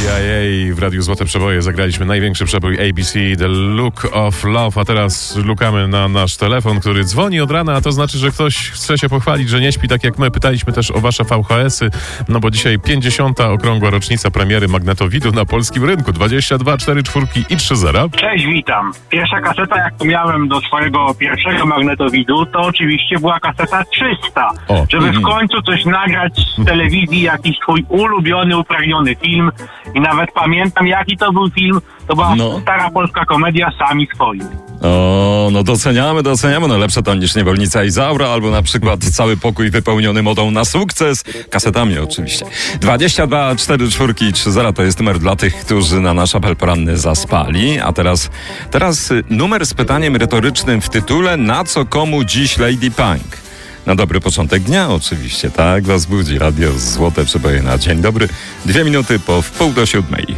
CIA w Radiu Złote Przeboje zagraliśmy największy przebój ABC, The Look of Love, a teraz lukamy na nasz telefon, który dzwoni od rana, a to znaczy, że ktoś chce się pochwalić, że nie śpi tak jak my. Pytaliśmy też o wasze VHS-y, no bo dzisiaj 50. okrągła rocznica premiery magnetowidu na polskim rynku. 22, 4 czwórki i 3 zera. Cześć, witam. Pierwsza kaseta, jaką miałem do swojego pierwszego magnetowidu, to oczywiście była kaseta 300. Żeby w końcu coś nagrać z telewizji, jakiś twój ulubiony, upragniony film. I nawet pamiętam, jaki to był film. To była stara polska komedia Sami swoi. O, no doceniamy. No lepsze to niż Niewolnica Izaura, albo na przykład Cały pokój wypełniony modą na sukces. Kasetami oczywiście. 22, 4 czwórki i 3 zera to jest numer dla tych, którzy na nasz apel poranny zaspali. A teraz numer z pytaniem retorycznym w tytule: na co komu dziś Lady Punk? Na dobry początek dnia oczywiście, tak? Was budzi Radio Złote Przeboje na dzień dobry. 2 minuty po 6:30.